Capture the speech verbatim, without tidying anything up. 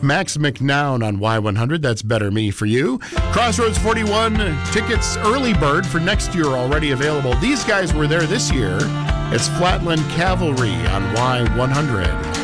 Max McNown on Y one hundred. That's Better Me for You. Crossroads forty-one tickets early bird for next year already available. These guys were there this year. It's Flatland Cavalry on Y one hundred.